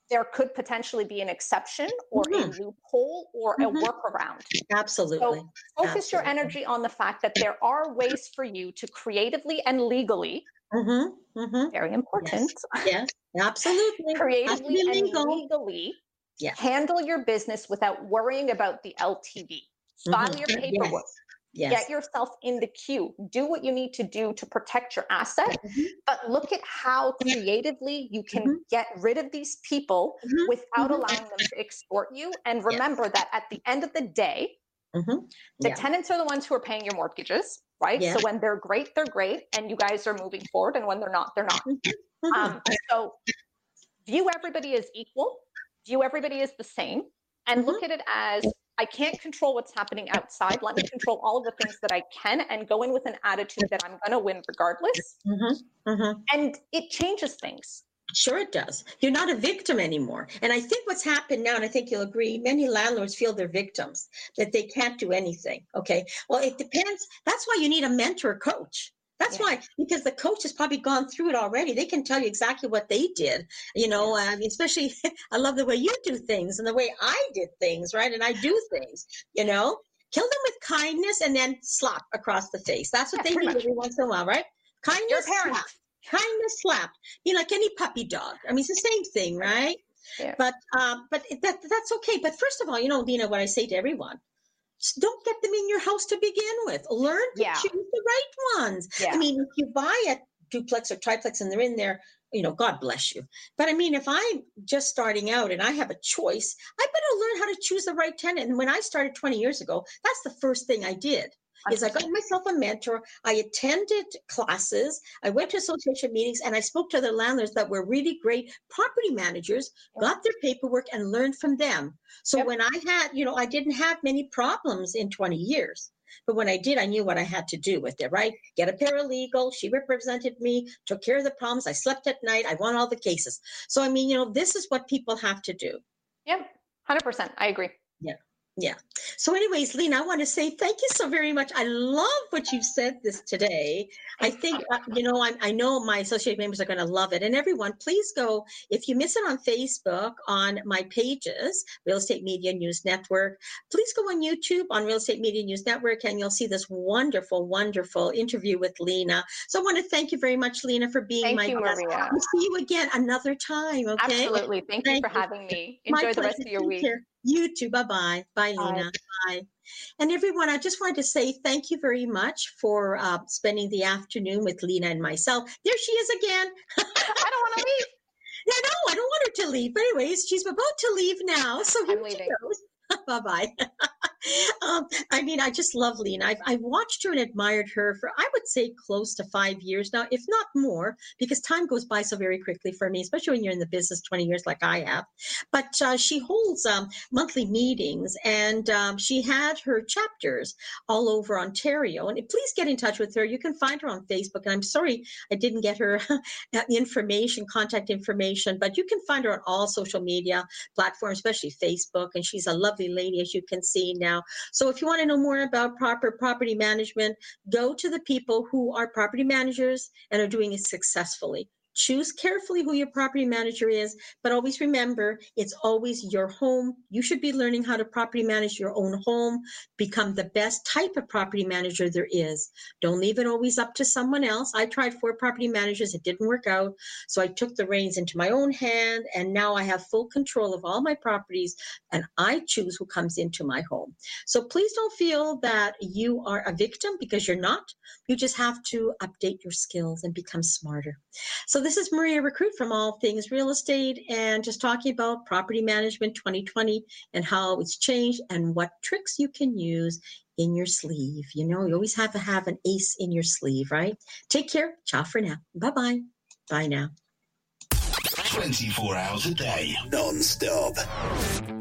there could potentially be an exception or a loophole or a workaround. Absolutely. So focus your energy on the fact that there are ways for you to creatively and legally, very important, Yes, absolutely. creatively and legal. legally Yes. handle your business without worrying about the LTV. File your paperwork. Yes. Get yourself in the queue. Do what you need to do to protect your asset, but look at how creatively you can get rid of these people without allowing them to extort you. And remember that at the end of the day, the tenants are the ones who are paying your mortgages, right? So when they're great, and you guys are moving forward. And when they're not, they're not. So view everybody as equal, view everybody as the same, and look at it as, I can't control what's happening outside. Let me control all of the things that I can and go in with an attitude that I'm going to win regardless. And it changes things. Sure it does. You're not a victim anymore. And I think what's happened now, and I think you'll agree, many landlords feel they're victims, that they can't do anything. Okay. Well, it depends. That's why you need a mentor coach. That's why, because the coach has probably gone through it already. They can tell you exactly what they did, especially, I love the way you do things and the way I did things, right? And I do things, kill them with kindness and then slap across the face. That's what they need every once in a while, right? Kindness, slap. Kindness, slap. Like any puppy dog. I mean, it's the same thing, right? Yeah. But that's okay. But first of all, Lena, what I say to everyone, don't get them in your house to begin with. Learn to choose the right ones. Yeah. I mean, if you buy a duplex or triplex and they're in there, God bless you. But I mean, if I'm just starting out and I have a choice, I better learn how to choose the right tenant. And when I started 20 years ago, that's the first thing I did. Is I got myself a mentor. I attended classes. I went to association meetings, and I spoke to the landlords that were really great property managers, got their paperwork, and learned from them. So when I had, I didn't have many problems in 20 years. But when I did, I knew what I had to do with it, right? Get a paralegal. She represented me, took care of the problems. I slept at night. I won all the cases. So, I mean, this is what people have to do. Yep, 100%. I agree. Yeah. So anyways, Lena, I want to say thank you so very much. I love what you've said this today. I think, I know my associate members are going to love it. And everyone, please go, if you miss it on Facebook, on my pages, Real Estate Media News Network, please go on YouTube on Real Estate Media News Network, and you'll see this wonderful, wonderful interview with Lena. So I want to thank you very much, Lena, for being my guest. Maria. We'll see you again another time, okay? Absolutely. Thank you for having me. Enjoy the rest of your week. You too. Bye-bye. Bye, Lena. Bye. And everyone, I just wanted to say thank you very much for spending the afternoon with Lena and myself. There she is again. I don't want to leave. No, I don't want her to leave. But anyways, she's about to leave now. So here she goes. Bye-bye. I mean, I just love Lena. I've watched her and admired her for, I would say, close to 5 years now, if not more, because time goes by so very quickly for me, especially when you're in the business 20 years like I have. But she holds monthly meetings, and she had her chapters all over Ontario. And please get in touch with her. You can find her on Facebook. And I'm sorry I didn't get her contact information, but you can find her on all social media platforms, especially Facebook. And she's a lovely lady, as you can see now. So if you want to know more about proper property management, go to the people who are property managers and are doing it successfully. Choose carefully who your property manager is, but always remember, it's always your home. You should be learning how to property manage your own home, become the best type of property manager there is. Don't leave it always up to someone else. I tried 4 property managers. It didn't work out. So I took the reins into my own hand, and now I have full control of all my properties, and I choose who comes into my home. So please don't feel that you are a victim, because you're not. You just have to update your skills and become smarter. So this is Maria Recruit from All Things Real Estate, and just talking about property management 2020 and how it's changed and what tricks you can use in your sleeve. You always have to have an ace in your sleeve, right? Take care. Ciao for now. Bye-bye. Bye now. 24 hours a day, non-stop.